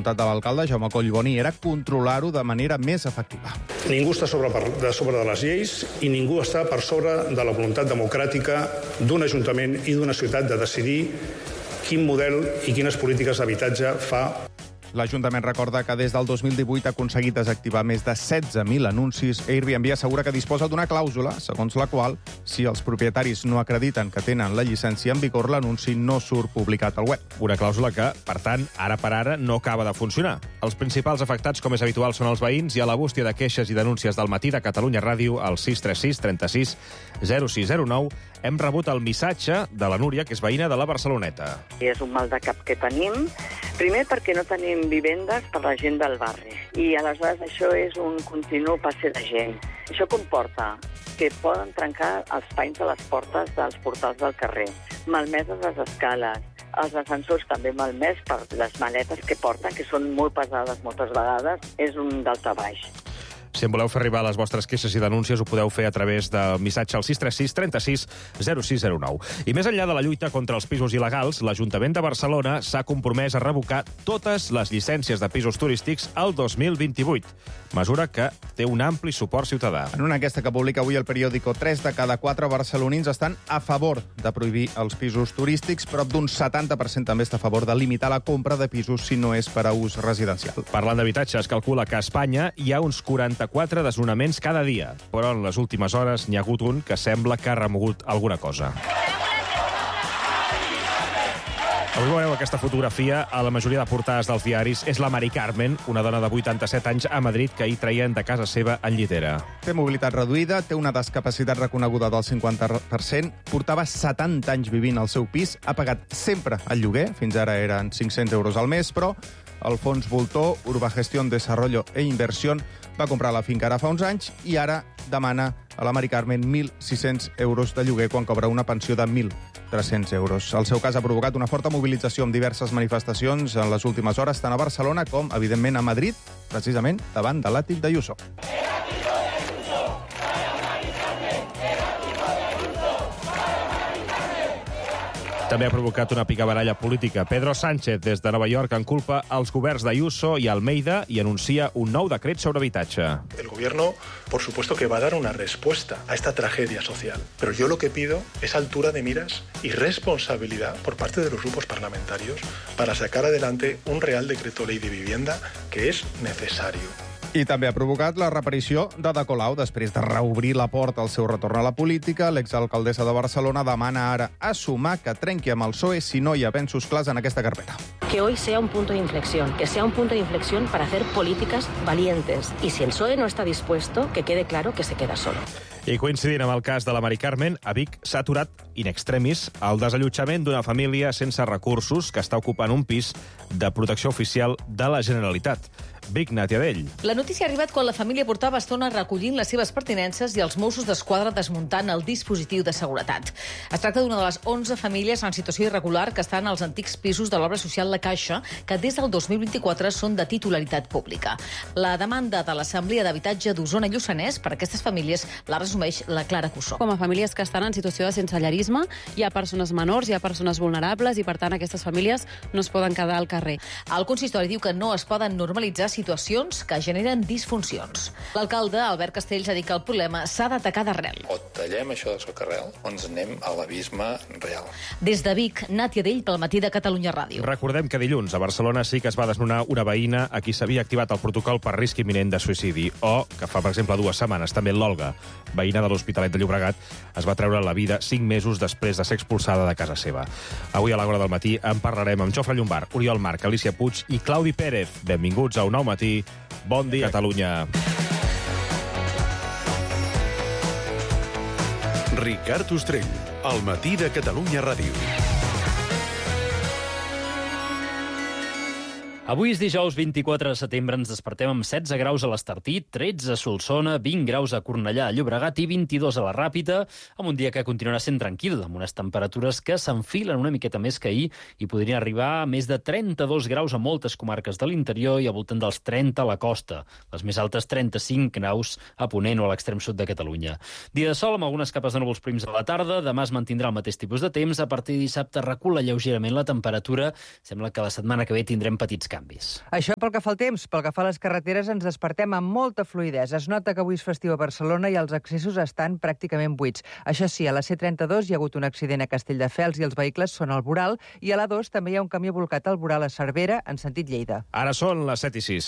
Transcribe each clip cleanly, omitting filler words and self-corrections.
voluntat de l'alcalde, Jaume Collboni, era controlar-ho de manera més efectiva. Ningú està sobre de les lleis i ningú està per sobre de la voluntat democràtica d'un ajuntament i d'una ciutat de decidir quin model i quines polítiques d'habitatge fa. L'Ajuntament recorda que des del 2018 ha aconseguit desactivar més de 16.000 anuncis. Airbnb assegura que disposa d'una clàusula, segons la qual, si els propietaris no acrediten que tenen la llicència en vigor, l'anunci no surt publicat al web. Una clàusula que, per tant, ara per ara no acaba de funcionar. Els principals afectats, com és habitual, són els veïns i a la bústia de queixes i denúncies del matí de Catalunya Ràdio, al 636 36 0609, hem rebut el missatge de la Núria, que és veïna de la Barceloneta. És un mal de cap que tenim. Primer perquè no tenim vivendes per la gent del barri. I aleshores això és un continu passe de gent. Això comporta que poden trencar els panys de les portes dels portals del carrer, malmeses les escales, els ascensors també malmès per les maletes que porten, que són molt pesades moltes vegades, és un daltabaix. Si em voleu fer arribar les vostres queixes i denúncies, ho podeu fer a través del missatge al 636 36 0609. I més enllà de la lluita contra els pisos il·legals, l'Ajuntament de Barcelona s'ha compromès a revocar totes les llicències de pisos turístics al 2028, mesura que té un ampli suport ciutadà. En una enquesta que publica avui el periòdico, 3 de cada 4 barcelonins estan a favor de prohibir els pisos turístics, prop d'un 70% també està a favor de limitar la compra de pisos si no és per a ús residencial. Parlant d'habitatge, es calcula que a Espanya hi ha uns 44 desnonaments cada dia, però en les últimes hores n'hi ha hagut un que sembla que ha remogut alguna cosa. Avui veureu aquesta fotografia a la majoria de portades dels diaris. És la Mari Carmen, una dona de 87 anys a Madrid que ahir traien de casa seva en llitera. Té mobilitat reduïda, té una discapacitat reconeguda del 50%, portava 70 anys vivint al seu pis, ha pagat sempre el lloguer, fins ara eren 500 euros al mes, però el fons Voltor, Urbagestión, Desarrollo e Inversión, va comprar la finca ara fa uns anys i ara demana a la Mari Carmen 1.600 euros de lloguer quan cobra una pensió de 1.300 euros. El seu cas ha provocat una forta mobilització amb diverses manifestacions en les últimes hores, tant a Barcelona com, evidentment, a Madrid, precisament davant de l'àtic d'Ayuso. També ha provocat una picabaralla política. Pedro Sánchez, des de Nova York, en culpa als governs d'Ayuso i Almeida i anuncia un nou decret sobre habitatge. El gobierno, por supuesto, que va a dar una respuesta a esta tragedia social. Pero yo lo que pido es altura de miras y responsabilidad por parte de los grupos parlamentarios para sacar adelante un Real Decreto Ley de Vivienda que es necesario. I també ha provocat la reaparició d'Ada Colau. Després de reobrir la porta al seu retorn a la política, l'exalcaldessa de Barcelona demana ara a Sumar que trenqui amb el PSOE si no hi ha avenços clars en aquesta carpeta. Que hoy sea un punto de inflexión, que sea un punto de inflexión para hacer políticas valientes. Y si el PSOE no está dispuesto, que quede claro que se queda solo. I coincidint amb el cas de la Mari Carmen, a Vic s'ha aturat in extremis el desallotjament d'una família sense recursos que està ocupant un pis de protecció oficial de la Generalitat. Vic, Nàtia Dell. La notícia ha arribat quan la família portava estona recollint les seves pertinences i els Mossos d'Esquadra desmuntant el dispositiu de seguretat. Es tracta d'una de les 11 famílies en situació irregular que estan als antics pisos de l'obra social La Caixa, que des del 2024 són de titularitat pública. La demanda de l'Assemblea d'Habitatge d'Osona i Lluçanès per a aquestes famílies la resumeix la Clara Cussó. Com a famílies que estan en situació de sensellarisme, hi ha persones menors, hi ha persones vulnerables i, per tant, aquestes famílies no es poden quedar al carrer. El consistori diu que no es poden normalitzar situacions que generen disfuncions. L'alcalde, Albert Castells, ha dit que el problema s'ha d'atacar d'arrel. O tallem això de socarrel o ens anem a l'abisme real. Des de Vic, Nàtia Dell, pel matí de Catalunya Ràdio. Recordem que dilluns a Barcelona sí que es va desnonar una veïna a qui s'havia activat el protocol per risc imminent de suïcidi, o que fa, per exemple, 2 setmanes també l'Olga, veïna de l'Hospitalet de Llobregat, es va treure la vida 5 mesos després de ser expulsada de casa seva. Avui a l'hora del matí en parlarem amb Jofre Llombard, Oriol Marc, Alicia Puig i Claudi Pérez. Benvinguts a Un Nou Matí. Bon dia, Catalunya. Ricard Ostrell, al matí de Catalunya Ràdio. Avui és dijous 24 de setembre, ens despertem amb 16 graus a l'Estartit, 13 a Solsona, 20 graus a Cornellà, a Llobregat i 22 a la Ràpita, amb un dia que continuarà sent tranquil, amb unes temperatures que s'enfilen una miqueta més que ahir i podrien arribar a més de 32 graus a moltes comarques de l'interior i al voltant dels 30 a la costa, les més altes 35 graus a Ponent o a l'extrem sud de Catalunya. Dia de sol amb algunes capes de núvols prims a la tarda, demà es mantindrà el mateix tipus de temps, a partir de dissabte recula lleugerament la temperatura, sembla que la setmana que ve tindrem petits canvis. Això pel que fa al temps. Pel que fa a les carreteres ens despertem amb molta fluïdesa. Es nota que avui és festiu a Barcelona i els accessos estan pràcticament buits. Això sí, a la C32 hi ha hagut un accident a Castelldefels i els vehicles són al voral, i a l'A2 també hi ha un camió volcat al voral a Cervera en sentit Lleida. Ara són les 7:06.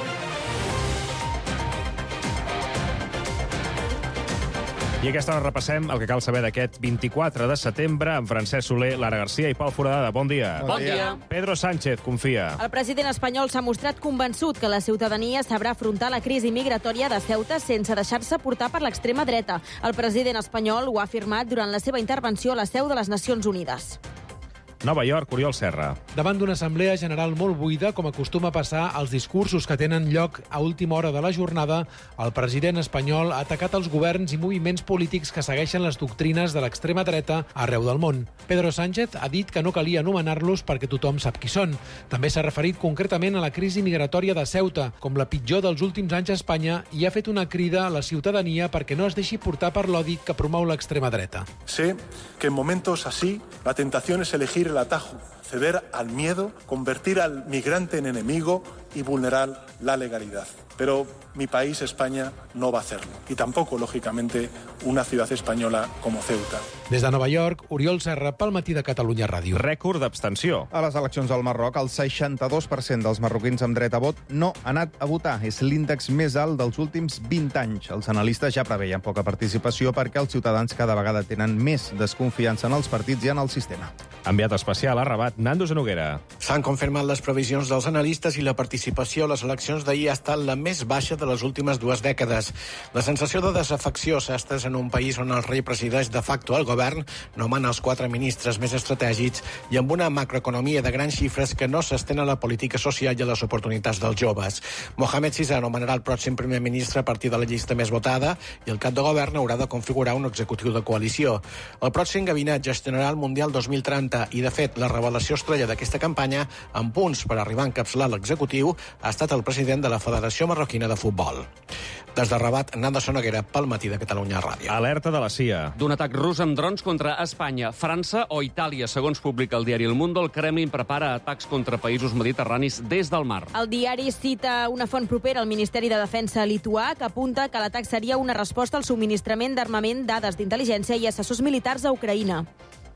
I a aquesta hora repassem el que cal saber d'aquest 24 de setembre amb Francesc Soler, Lara Garcia i Pau Foradada. Bon dia. Bon dia. Pedro Sánchez confia. El president espanyol s'ha mostrat convençut que la ciutadania sabrà afrontar la crisi migratòria de Ceuta sense deixar-se portar per l'extrema dreta. El president espanyol ho ha afirmat durant la seva intervenció a la seu de les Nacions Unides. Nova York, Oriol Serra. Davant d'una assemblea general molt buida, com acostuma a passar als discursos que tenen lloc a última hora de la jornada, el president espanyol ha atacat els governs i moviments polítics que segueixen les doctrines de l'extrema dreta arreu del món. Pedro Sánchez ha dit que no calia anomenar-los perquè tothom sap qui són. També s'ha referit concretament a la crisi migratòria de Ceuta, com la pitjor dels últims anys a Espanya, i ha fet una crida a la ciutadania perquè no es deixi portar per l'odi que promou l'extrema dreta. Sé que en momentos así la tentación es elegir el atajo, ceder al miedo, convertir al migrante en enemigo y vulnerar la legalidad. Pero mi país, España, no va a hacerlo. Y tampoco, lógicamente, una ciudad española como Ceuta. Des de Nova York, Oriol Serra, pel Matí de Catalunya Ràdio. Rècord d'abstenció. A les eleccions al Marroc, el 62% dels marroquins amb dret a vot no ha anat a votar. És l'índex més alt dels últims 20 anys. Els analistes ja preveien poca participació perquè els ciutadans cada vegada tenen més desconfiança en els partits i en el sistema. Enviat especial a Rabat, Nando Zenoguera. S'han confirmat les previsions dels analistes i la participació a les eleccions d'ahir ha estat la més baixa de les últimes 2 dècades. La sensació de desafecció s'ha estès en un país on el rei presideix de facto el govern, nomena els 4 ministres més estratègics i amb una macroeconomia de grans xifres que no s'estén a la política social i a les oportunitats dels joves. Mohamed VI nomenarà el pròxim primer ministre a partir de la llista més votada i el cap de govern haurà de configurar un executiu de coalició. El pròxim gabinet gestionarà el Mundial 2030 i, de fet, la revelació estrella d'aquesta campanya, amb punts per arribar a encapçalar l'executiu, ha estat el president de la Federació Marroquina de Futbol. Des de Rabat, Nando Zenoguera, pel Matí de Catalunya Ràdio. Alerta de la CIA. D'un atac rus amb drons contra Espanya, França o Itàlia. Segons publica el diari El Mundo, el Kremlin prepara atacs contra països mediterranis des del mar. El diari cita una font propera al Ministeri de Defensa lituà que apunta que l'atac seria una resposta al subministrament d'armament, dades d'intel·ligència i assessors militars a Ucraïna.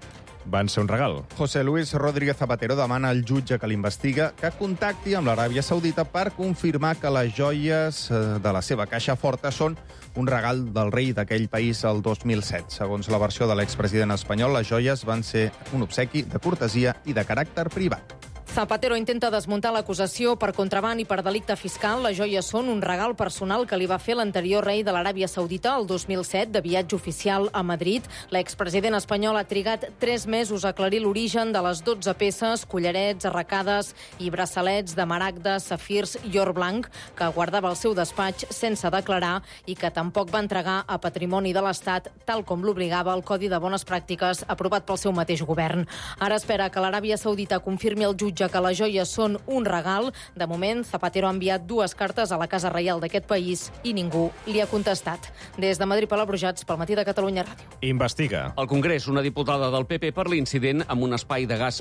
Van ser un regal. José Luis Rodríguez Zapatero demana al jutge que l'investiga que contacti amb l'Aràbia Saudita per confirmar que les joies de la seva caixa forta són un regal del rei d'aquell país el 2007. Segons la versió de l'expresident espanyol, les joies van ser un obsequi de cortesia i de caràcter privat. Zapatero intenta desmuntar l'acusació per contraban i per delicte fiscal. Les joies són un regal personal que li va fer l'anterior rei de l'Aràbia Saudita el 2007 de viatge oficial a Madrid. L'expresident espanyol ha trigat 3 mesos a aclarir l'origen de les 12 peces, collarets, arracades i braçalets de maragdes, safirs i or blanc que guardava al seu despatx sense declarar i que tampoc va entregar a patrimoni de l'Estat, tal com l'obligava el Codi de Bones Pràctiques aprovat pel seu mateix govern. Ara espera que l'Aràbia Saudita confirmi al jutge que les joies són un regal. De moment, Zapatero ha enviat 2 cartes a la Casa Reial d'aquest país i ningú li ha contestat. Des de Madrid, Pala Brujats, pel Matí de Catalunya Ràdio. Investiga. Al Congrés, una diputada del PP per l'incident amb un espai de gas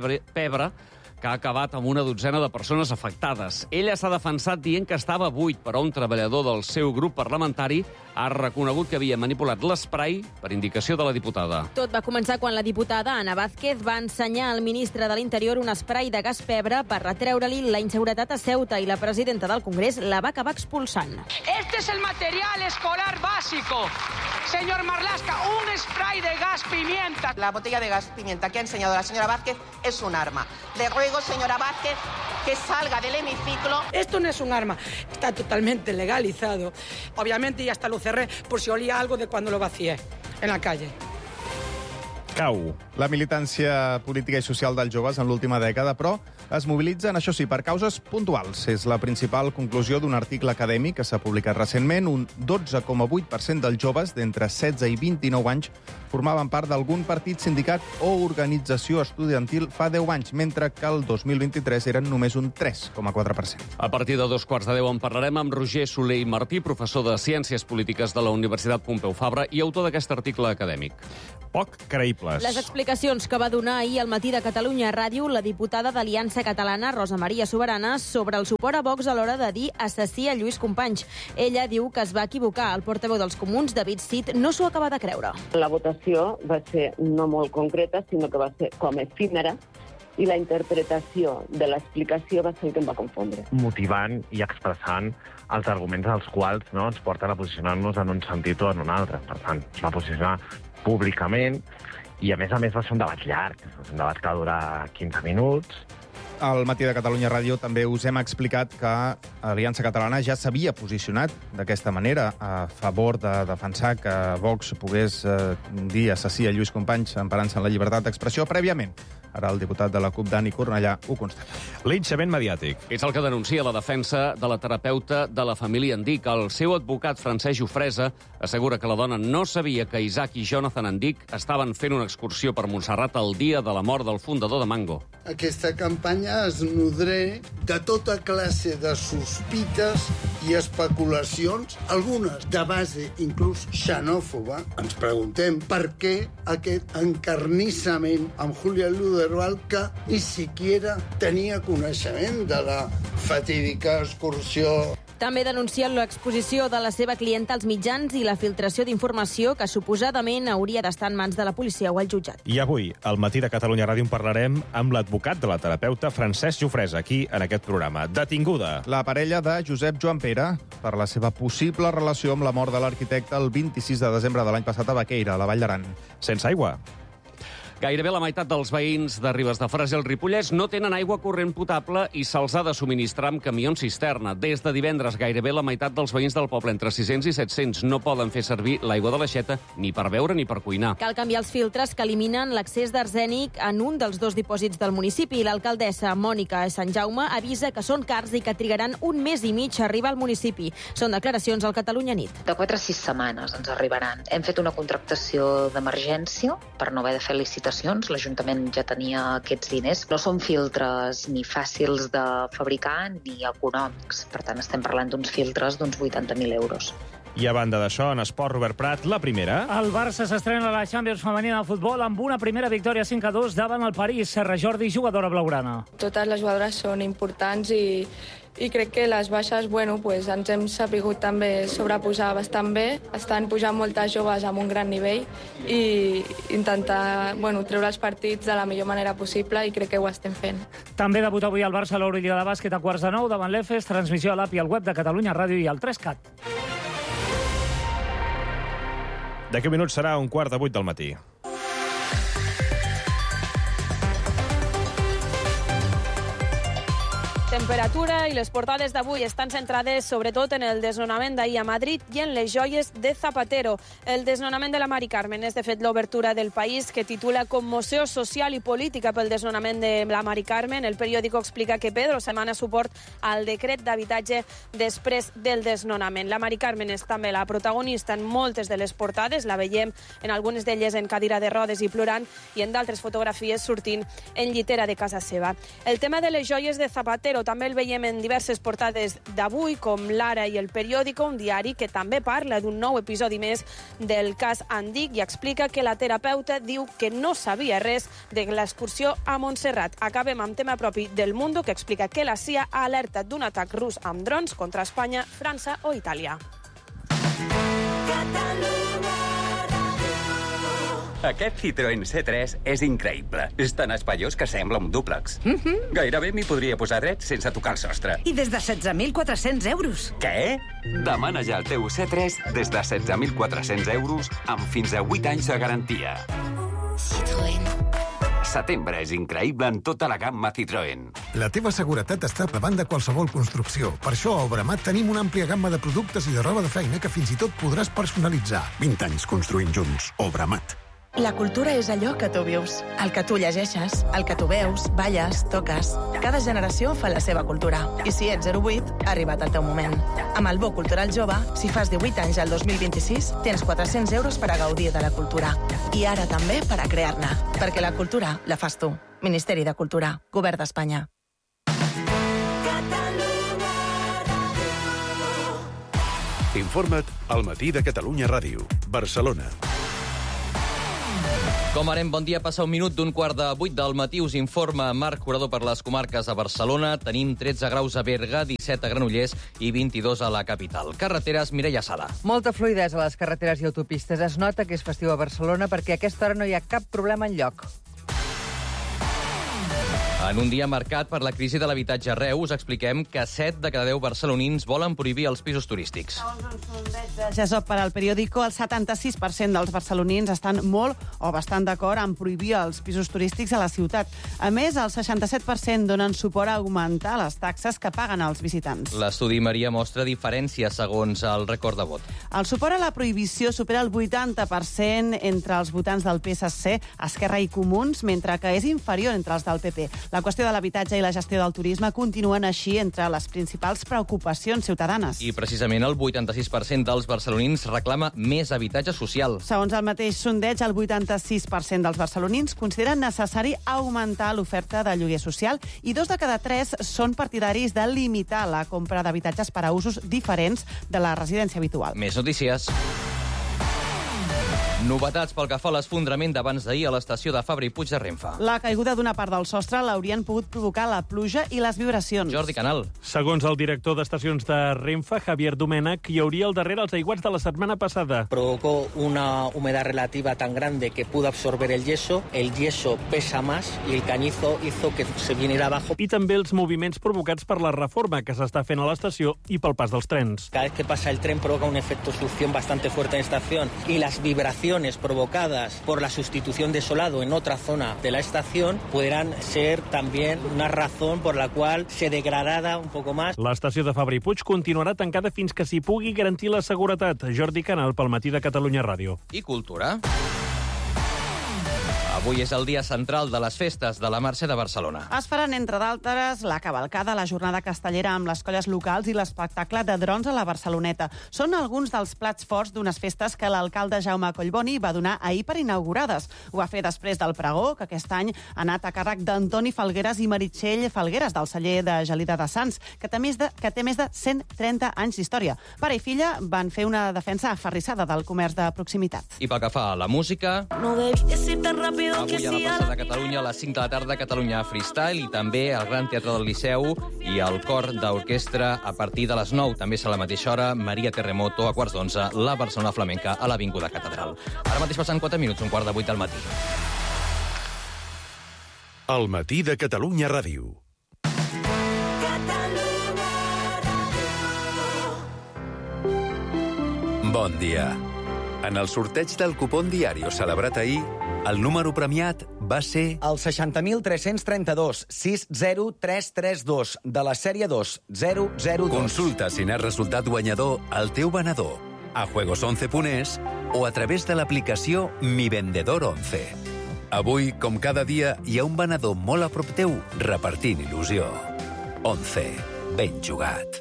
pebre que ha acabat amb una dotzena de persones afectades. Ella s'ha defensat dient que estava buit, però un treballador del seu grup parlamentari ha reconegut que havia manipulat l'esprai per indicació de la diputada. Tot va començar quan la diputada Ana Vázquez va ensenyar al ministre de l'Interior un esprai de gas pebre per retreure-li la inseguretat a Ceuta i la presidenta del Congrés la va acabar expulsant. Este es el material escolar básico. Señor Marlaska, un spray de gas pimienta. La botella de gas pimienta que ha enseñado la señora Vázquez es un arma. Le ruego, señora Vázquez, que salga del hemiciclo. Esto no es un arma, está totalmente legalizado. Obviamente ya hasta lo cerré por si olía algo de cuando lo vacié en la calle. Cau. La militància política i social dels joves en l'última dècada, però es mobilitzen, això sí, per causes puntuals. És la principal conclusió d'un article acadèmic que s'ha publicat recentment. Un 12,8% dels joves d'entre 16 i 29 anys formaven part d'algun partit, sindicat o organització estudiantil fa 10 anys, mentre que el 2023 eren només un 3,4%. A partir de 2:15 en parlarem amb Roger Soler i Martí, professor de Ciències Polítiques de la Universitat Pompeu Fabra i autor d'aquest article acadèmic. Poc creïbles. Les explicacions que va donar ahir al Matí de Catalunya Ràdio la diputada d'Aliança Aliança Catalana, Rosa Maria Soberana, sobre el suport a Vox a l'hora de dir assassí a Lluís Companys. Ella diu que es va equivocar. El portaveu dels Comuns, David Cid, no s'ho acaba de creure. La votació va ser no molt concreta, sinó que va ser com efímera, i la interpretació de l'explicació va ser el que em va confondre. Motivant i expressant els arguments als quals ens porten a posicionar-nos en un sentit o en un altre. Per tant, es va posicionar públicament i, a més, va ser un debat llarg. Un debat que va durar 15 minuts. Al Matí de Catalunya Ràdio també us hem explicat que Aliança Catalana ja s'havia posicionat d'aquesta manera a favor de defensar que Vox pogués dir assassí a Lluís Companys emparant-se en la llibertat d'expressió prèviament. Ara el diputat de la CUP, Dani Cornellà, ho constata. Linxament mediàtic. És el que denuncia la defensa de la terapeuta de la família Andic. El seu advocat, Francesc Jofresa, assegura que la dona no sabia que Isaac i Jonathan Andic estaven fent una excursió per Montserrat el dia de la mort del fundador de Mango. Aquesta campanya es nodreix de tota classe de sospites i especulacions, algunes de base inclús xenòfoba. Ens preguntem per què aquest encarnissament amb Julián Luderval, que ni siquiera tenia coneixement de la fatídica excursió. També denuncien l'exposició de la seva clienta als mitjans i la filtració d'informació que suposadament hauria d'estar en mans de la policia o el jutjat. I avui, al Matí de Catalunya Ràdio, en parlarem amb l'advocat de la terapeuta Francesc Jofresa, aquí en aquest programa. Detinguda. La parella de Josep Joan Pere per la seva possible relació amb la mort de l'arquitecte el 26 de desembre de l'any passat a Baqueira, a la Vall d'Aran. Sense aigua. Gairebé la meitat dels veïns de Ribes de Freser i el Ripollès no tenen aigua corrent potable i se'ls ha de subministrar amb camions cisterna. Des de divendres, gairebé la meitat dels veïns del poble, entre 600 i 700, no poden fer servir l'aigua de l'aixeta ni per beure ni per cuinar. Cal canviar els filtres que eliminen l'accés d'arsènic en un dels 2 dipòsits del municipi. L'alcaldessa Mònica Sant Jaume avisa que són cars i que trigaran 1 mes i mig a arribar al municipi. Són declaracions al Catalunya Nit. De 4 a 6 setmanes ens arribaran. Hem fet una contractació d'emergència per no haver de fer licitacions. L'Ajuntament ja tenia aquests diners. No són filtres ni fàcils de fabricar ni econòmics. Per tant, estem parlant d'uns filtres d'uns 80.000 euros. I a banda d'això, en esport, Robert Prat, la primera. El Barça s'estrena a la Champions femenina de futbol amb una primera victòria 5-2 davant el París. Serra Jordi, jugadora blaugrana. Totes les jugadores són importants i crec que les baixes, ens hem sabut també sobreposar bastant bé. Estan pujant moltes joves amb un gran nivell i intentar treure els partits de la millor manera possible i crec que ho estem fent. També debuta avui el Barça a l'Eurolliga de bàsquet a 8:45 davant l'Efes. Transmissió a l'API, al web de Catalunya Ràdio i al 3CAT. D'aquí minuts serà 7:15 del matí. Temperatura i les portades d'avui estan centrades sobretot en el desnonament d'ahir a Madrid i en les joies de Zapatero. El desnonament de la Mari Carmen és, de fet, l'obertura del País, que titula Conmoció social i política pel desnonament de la Mari Carmen. El periòdico explica que Pedro demana suport al decret d'habitatge després del desnonament. La Mari Carmen és també la protagonista en moltes de les portades. La veiem en algunes d'elles en cadira de rodes i plorant i en d'altres fotografies sortint en llitera de casa seva. El tema de les joies de Zapatero també el veiem en diverses portades d'avui, com l'Ara i el Periòdico, un diari que també parla d'un nou episodi més del cas Andic i explica que la terapeuta diu que no sabia res de l'excursió a Montserrat. Acabem amb tema propi del Mundo, que explica que la CIA ha alertat d'un atac rus amb drons contra Espanya, França o Itàlia. Aquest Citroën C3 és increïble. És tan espaiós que sembla un dúplex. Gairebé m'hi podria posar dret sense tocar el sostre. I des de 16.400 euros. Què? Demana ja el teu C3 des de 16.400 euros amb fins a 8 anys de garantia. Citroën. Setembre és increïble en tota la gamma Citroën. La teva seguretat està davant de qualsevol construcció. Per això a Obramat tenim una àmplia gamma de productes i de roba de feina que fins i tot podràs personalitzar. 20 anys construint junts. Obramat. La cultura és allò que tu vius, el que tu llegeixes, el que tu veus, balles, toques. Cada generació fa la seva cultura. I si ets 08, ha arribat el teu moment. Amb el Bo Cultural Jove, si fas 18 anys al 2026, tens 400 euros per a gaudir de la cultura. I ara també per a crear-ne. Perquè la cultura la fas tu. Ministeri de Cultura. Govern d'Espanya. Informa't al Matí de Catalunya Ràdio. Barcelona. Com anem? Bon dia. Passa un minut d'un 7:45 del matí. Us informa Marc Curador per les comarques a Barcelona. Tenim 13 graus a Berga, 17 a Granollers i 22 a la capital. Carreteres, Mireia Sala. Molta fluïdesa a les carreteres i autopistes. Es nota que és festiu a Barcelona perquè a aquesta hora no hi ha cap problema enlloc. En un dia marcat per la crisi de l'habitatge arreu, us expliquem que 7 de cada 10 barcelonins volen prohibir els pisos turístics. Segons un sondeig de GESOP per al periòdico, el 76% dels barcelonins estan molt o bastant d'acord en prohibir els pisos turístics a la ciutat. A més, el 67% donen suport a augmentar les taxes que paguen els visitants. L'estudi Maria mostra diferències segons el rècord de vot. El suport a la prohibició supera el 80% entre els votants del PSC, Esquerra i Comuns, mentre que és inferior entre els del PP. La qüestió de l'habitatge i la gestió del turisme continuen així entre les principals preocupacions ciutadanes. I precisament el 86% dels barcelonins reclama més habitatge social. Segons el mateix sondeig, el 86% dels barcelonins consideren necessari augmentar l'oferta de lloguer social i 2 de cada 3 són partidaris de limitar la compra d'habitatges per a usos diferents de la residència habitual. Més notícies. Novetats pel que fa a l'esfondrament d'abans d'ahir a l'estació de Fabra i Puig de Renfe. La caiguda d'una part del sostre l'haurien pogut provocar la pluja i les vibracions. Jordi Canal. Segons el director d'estacions de Renfe, Javier Domènech, hi hauria al darrere els aiguats de la setmana passada. Provocó una humedad relativa tan grande que pudo absorber el yeso pesa más y el cañizo hizo que se viniera abajo. I també els moviments provocats per la reforma que s'està fent a l'estació i pel pas dels trens. Cada vez que pasa el tren provoca un efecto succión bastante fuerte en la estación y las vibraciones provocadas por la sustitución de solado en otra zona de la estación podrán ser también una razón por la cual se degradará un poco más. L'estació de Fabra i Puig continuarà tancada fins que s'hi pugui garantir la seguretat. Jordi Canal, pel Matí de Catalunya Ràdio. I cultura. Avui és el dia central de les festes de la Mercè de Barcelona. Es faran, entre d'altres, la cavalcada, la jornada castellera amb les colles locals i l'espectacle de drons a la Barceloneta. Són alguns dels plats forts d'unes festes que l'alcalde Jaume Collboni va donar ahir per inaugurades. Ho va fer després del pregó, que aquest any ha anat a càrrec d'Antoni Falgueres i Meritxell Falgueres, del celler de Gelida de Sants, que té més de 130 anys d'història. Pare i filla van fer una defensa aferrissada del comerç de proximitat. I pel que fa a la música... No debes ir tan ràpido. Avui a la plaça de Catalunya, a les 5 de la tarda, Catalunya Freestyle, i també al Gran Teatre del Liceu i el cor d'orquestra a partir de les 9. També a la mateixa hora, Maria Terremoto, a 11:15, la Barcelona Flamenca a l'Avinguda Catedral. Ara mateix passen 4 minuts, 7:45 del matí. El matí de Catalunya Ràdio. Bon dia. En el sorteig del cupón Diario celebrat ahir, el número premiat va ser... El 60.332 60332 de la sèrie 2002. Consulta si n'has resultat guanyador al teu venedor, a juegos11.es o a través de l'aplicació Mi Vendedor 11. Avui, com cada dia, hi ha un venedor molt a prop teu repartint il·lusió. 11. Ben jugat.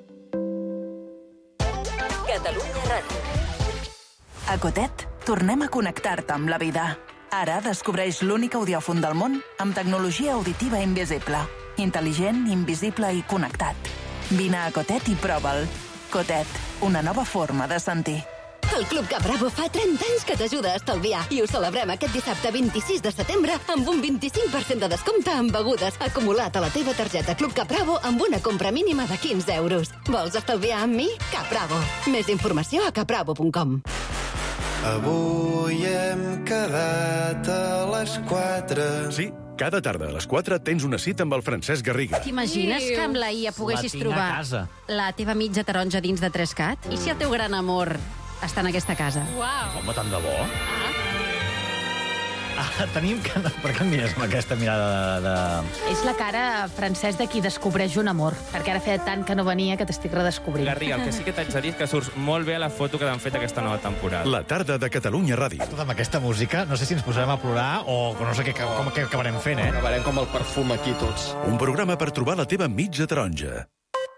Catalunya Ràdio. A Cotet, tornem a connectar-te amb la vida. Ara descobreix l'únic audiòfon del món amb tecnologia auditiva invisible. Intel·ligent, invisible i connectat. Vine a Cotet i prova'l. Cotet, una nova forma de sentir. El Club Capravo fa 30 anys que t'ajuda a estalviar i ho celebrem aquest dissabte 26 de setembre amb un 25% de descompte en begudes acumulat a la teva targeta Club Capravo amb una compra mínima de 15 euros. Vols estalviar amb mi? Capravo. Més informació a capravo.com. Avui hem quedat a les 4. Sí, cada tarda a les 4 tens una cita amb el Francesc Garriga. T'imagines que amb la IA poguessis trobar la teva mitja taronja dins de 3CAT? I si el teu gran amor està en aquesta casa? Uau. Home, tant de bo. Tenim que... Per què em mires amb aquesta mirada de... És la cara, Francesc, de qui descobreix un amor. Perquè ara feia tant que no venia que t'estic redescobrint. Garriga, el que sí que t'haig de dir que surts molt bé a la foto que t'han fet aquesta nova temporada. La tarda de Catalunya Ràdio. Tot amb aquesta música, no sé si ens posarem a plorar o no sé com acabarem fent, eh? Acabarem com el perfum aquí tots. Un programa per trobar la teva mitja taronja.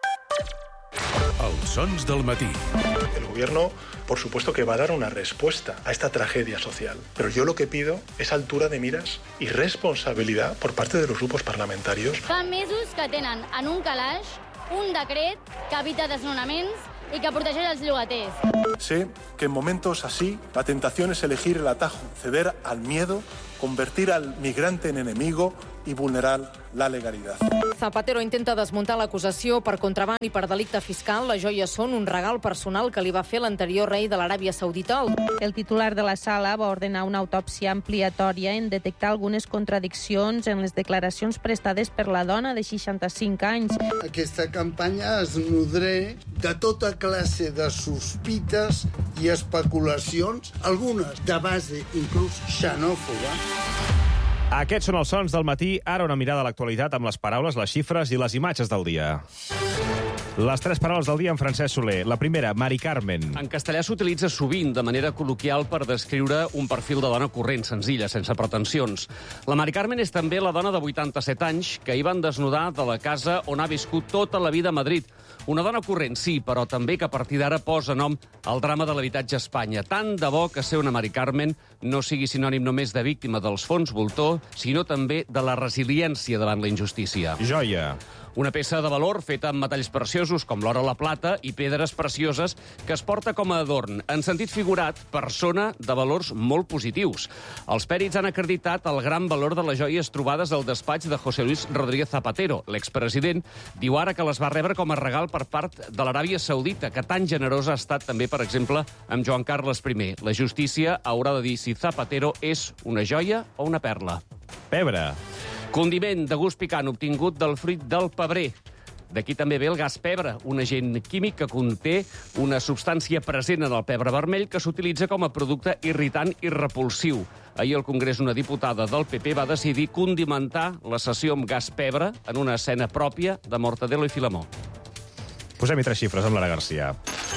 Els sons del matí. El gobierno, por supuesto, que va a dar una respuesta a esta tragedia social. Pero yo lo que pido es altura de miras y responsabilidad por parte de los grupos parlamentarios. Fa mesos que tenen en un calaix un decret que evita desnonaments i que protegeix els llogaters. Sí, que en momentos así la tentación es elegir el atajo, ceder al miedo, convertir al migrante en enemigo y vulnerar la legalidad. Zapatero intenta desmuntar l'acusació per contraban i per delicte fiscal. Les joies són un regal personal que li va fer l'anterior rei de l'Aràbia Saudita. El titular de la sala va ordenar una autòpsia ampliatòria en detectar algunes contradiccions en les declaracions prestades per la dona de 65 anys. Aquesta campanya es nodreix de tota classe de sospites i especulacions, algunes de base inclús xenòfoba. Aquests són els sons del matí. Ara una mirada a l'actualitat amb les paraules, les xifres i les imatges del dia. Les 3 paraules del dia en Francesc Soler. La primera, Mari Carmen. En castellà s'utilitza sovint de manera col·loquial per descriure un perfil de dona corrent, senzilla, sense pretensions. La Mari Carmen és també la dona de 87 anys que hi van desnudar de la casa on ha viscut tota la vida a Madrid. Una dona corrent, sí, però també que a partir d'ara posa nom al drama de l'habitatge a Espanya. Tant de bo que ser una Mari Carmen no sigui sinònim només de víctima dels fons voltor, sinó també de la resiliència davant la injustícia. Joia. Una peça de valor feta amb metalls preciosos com l'or o la plata i pedres precioses que es porta com a adorn. En sentit figurat, persona de valors molt positius. Els pèrits han acreditat el gran valor de les joies trobades al despatx de José Luis Rodríguez Zapatero. L'expresident diu ara que les va rebre com a regal per part de l'Aràbia Saudita, que tan generosa ha estat també, per exemple, amb Joan Carles I. La justícia haurà de dir si Zapatero és una joia o una perla. Pebre. Condiment de gust picant obtingut del fruit del pebrer. D'aquí també ve el gas pebre, un agent químic que conté una substància present en el pebre vermell que s'utilitza com a producte irritant i repulsiu. Ahir al Congrés una diputada del PP va decidir condimentar la sessió amb gas pebre en una escena pròpia de Mortadelo i Filemó. Posem-hi 3 xifres amb Lara Garcia.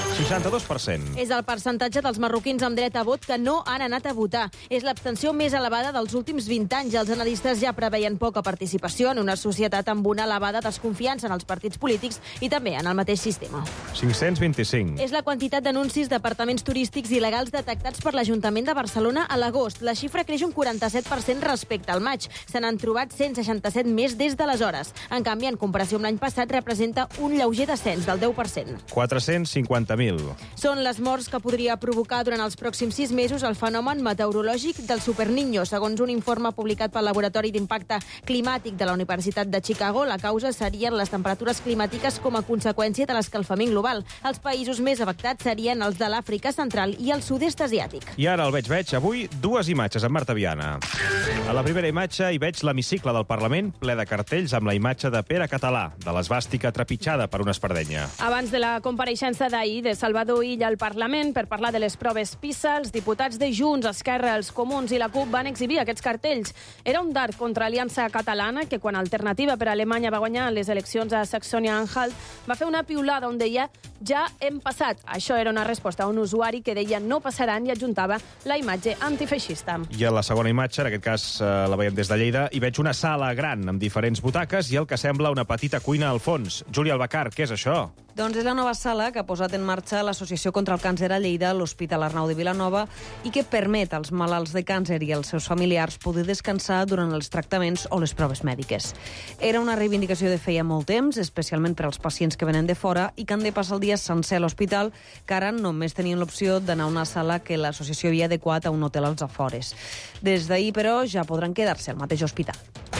62%. És el percentatge dels marroquins amb dret a vot que no han anat a votar. És l'abstenció més elevada dels últims 20 anys. Els analistes ja preveien poca participació en una societat amb una elevada desconfiança en els partits polítics i també en el mateix sistema. 525. És la quantitat d'anuncis d'apartaments turístics il·legals detectats per l'Ajuntament de Barcelona a l'agost. La xifra creix un 47% respecte al maig. Se n'han trobat 167 més des d'aleshores. En canvi, en comparació amb l'any passat, representa un lleuger descens del 10%. 450.000. Són les morts que podria provocar durant els pròxims 6 mesos el fenomen meteorològic del Superniño. Segons un informe publicat pel Laboratori d'Impacte Climàtic de la Universitat de Chicago, la causa serien les temperatures climàtiques com a conseqüència de l'escalfament global. Els països més afectats serien els de l'Àfrica Central i el sud-est asiàtic. I ara el veig. Avui 2 imatges amb Marta Viana. A la primera imatge hi veig l'hemicicle del Parlament ple de cartells amb la imatge de Pere Català, de l'esvàstica trepitjada per una espardenya. Abans de la compareixença d'ahir de Salvador Illa al Parlament per parlar de les proves PISA, els diputats de Junts, Esquerra, els Comuns i la CUP van exhibir aquests cartells. Era un dart contra Aliança Catalana, que quan Alternativa per Alemanya va guanyar les eleccions a Saxònia-Anhalt, va fer una piulada on deia «Ja hem passat». Això era una resposta a un usuari que deia «no passaran» i adjuntava la imatge antifeixista. I a la segona imatge, en aquest cas la veiem des de Lleida, hi veig una sala gran amb diferents butaques i el que sembla una petita cuina al fons. Júlia Albacar, què és això? Doncs és la nova sala que ha posat en marxa l'Associació contra el Càncer a Lleida, l'Hospital Arnau de Vilanova, i que permet als malalts de càncer i als seus familiars poder descansar durant els tractaments o les proves mèdiques. Era una reivindicació de feia molt temps, especialment per als pacients que venen de fora i que han de passar el dia sencer a l'hospital, que ara només tenien l'opció d'anar a una sala que l'associació havia adequat a un hotel als afores. Des d'ahir, però, ja podran quedar-se al mateix hospital.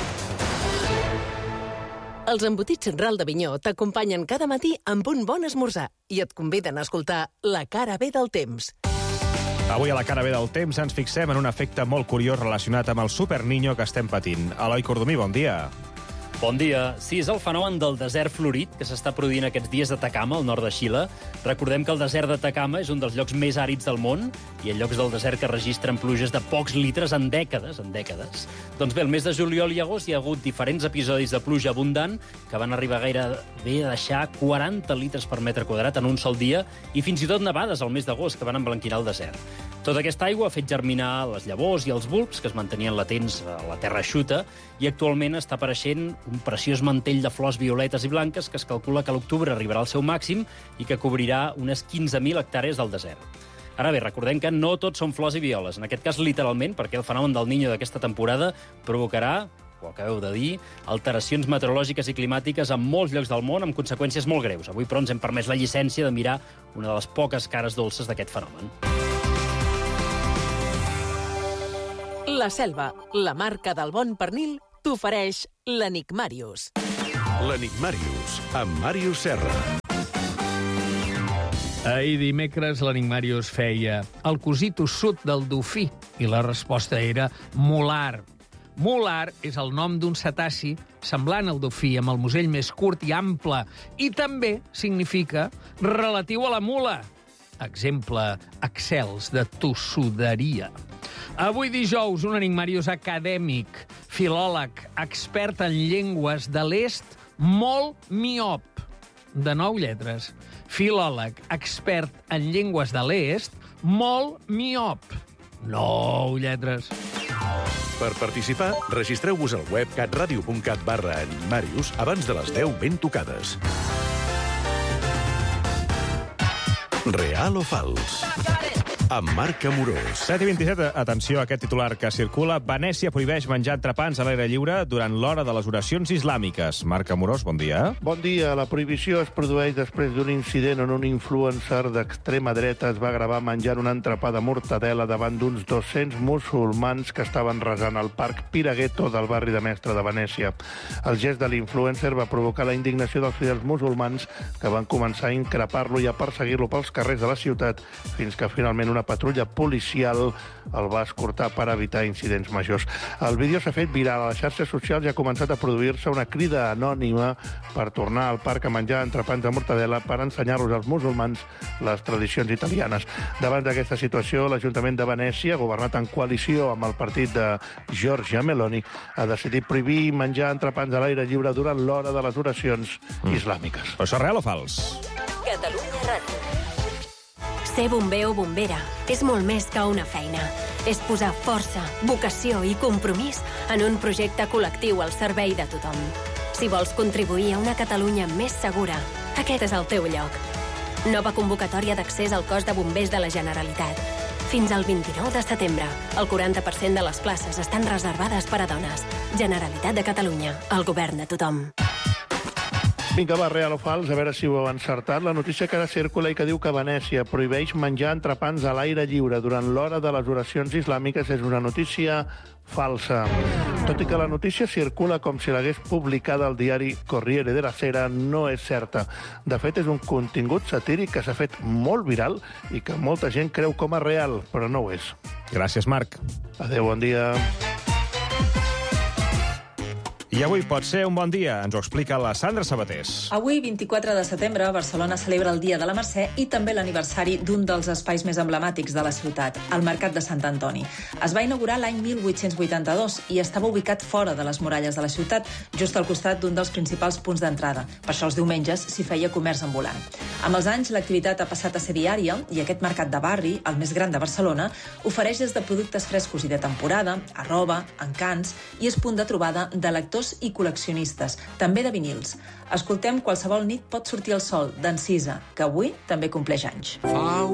Els embotits Central d'Avinyó t'acompanyen cada matí amb un bon esmorzar i et conviden a escoltar La cara B del temps. Avui a La cara B del temps ens fixem en un efecte molt curiós relacionat amb el Superniño que estem patint. Eloi Cordomí, bon dia. Bon dia. Sí, és el fenomen del desert florit que s'està produint aquests dies a Atacama, al nord de Xile. Recordem que el desert d'Atacama és un dels llocs més àrids del món i llocs del desert que registren pluges de pocs litres en dècades, Doncs bé, el mes de juliol i agost hi ha hagut diferents episodis de pluja abundant que van arribar gairebé a deixar 40 litres per metre quadrat en un sol dia i fins i tot nevades al mes d'agost que van emblanquinar el desert. Tota aquesta aigua ha fet germinar les llavors i els bulbs que es mantenien latents a la terra eixuta i actualment està apareixent un preciós mantell de flors violetes i blanques que es calcula que a l'octubre arribarà al seu màxim i que cobrirà unes 15.000 hectàrees del desert. Ara bé, recordem que no tot són flors i violes, en aquest cas literalment, perquè el fenomen del Niño d'aquesta temporada provocarà, ho acabeu de dir, alteracions meteorològiques i climàtiques en molts llocs del món amb conseqüències molt greus. Avui, però, ens hem permès la llicència de mirar una de les poques cares dolces d'aquest fenomen. La Selva, la marca del bon pernil, t'ofereix l'Enigmàrius. L'Enigmàrius, amb Màrius Serra. Ahir dimecres l'Enigmàrius feia el cosí tossut del dofí i la resposta era molar. Molar és el nom d'un cetaci semblant al dofí, amb el musell més curt i ample, i també significa relatiu a la mula. Exemple excels de tossuderia. Avui dijous, un Enigmàrius acadèmic, filòleg, expert en llengües de l'est, molt miop. De 9 lletres. Filòleg, expert en llengües de l'est, molt miop. 9 lletres. Per participar, registreu-vos al web catradio.cat/enigmàrius abans de les 10 ben tocades. Real o fals? Amb Marc Amorós. 7:27, atenció a aquest titular que circula. Venècia prohibeix menjar entrepans a l'aire lliure durant l'hora de les oracions islàmiques. Marc Amorós, bon dia. Bon dia. La prohibició es produeix després d'un incident on un influencer d'extrema dreta es va gravar menjant un entrepà de mortadela davant d'uns 200 musulmans que estaven resant al parc Piraghetto del barri de Mestre de Venècia. El gest de l'influencer va provocar la indignació dels fidels musulmans que van començar a increpar-lo i a perseguir-lo pels carrers de la ciutat fins que finalment una patrulla policial el va escortar per evitar incidents majors. El vídeo s'ha fet viral a les xarxes socials i ha començat a produir-se una crida anònima per tornar al parc a menjar entrepans de mortadela per ensenyar-los als musulmans les tradicions italianes. Davant d'aquesta situació, l'Ajuntament de Venècia, governat en coalició amb el partit de Giorgia Meloni, ha decidit prohibir menjar entrepans a l'aire lliure durant l'hora de les oracions islàmiques. Però això és real o fals? Catalunya Ràdio. Ser bomber o bombera és molt més que una feina. És posar força, vocació i compromís en un projecte col·lectiu al servei de tothom. Si vols contribuir a una Catalunya més segura, aquest és el teu lloc. Nova convocatòria d'accés al cos de bombers de la Generalitat. Fins al 29 de setembre, el 40% de les places estan reservades per a dones. Generalitat de Catalunya, el govern de tothom. Vinga, va, real o fals, a veure si ho heu encertat. La notícia que ara circula i que diu que Venècia prohibeix menjar entrepans a l'aire lliure durant l'hora de les oracions islàmiques és una notícia falsa. Tot i que la notícia circula com si l'hagués publicada al diari Corriere della Sera, no és certa. De fet, és un contingut satíric que s'ha fet molt viral i que molta gent creu com a real, però no ho és. Gràcies, Marc. Adéu, bon dia. I avui pot ser un bon dia, ens ho explica la Sandra Sabatés. Avui, 24 de setembre, Barcelona celebra el Dia de la Mercè i també l'aniversari d'un dels espais més emblemàtics de la ciutat, el Mercat de Sant Antoni. Es va inaugurar l'any 1882 i estava ubicat fora de les muralles de la ciutat, just al costat d'un dels principals punts d'entrada. Per això els diumenges s'hi feia comerç ambulant. Amb els anys, l'activitat ha passat a ser diària i aquest mercat de barri, el més gran de Barcelona, ofereix des de productes frescos i de temporada, arroba, encants i és punt de trobada de lectors i col·leccionistes, també de vinils. Escoltem Qualsevol nit pot sortir el sol, d'Encisa, que avui també compleix anys.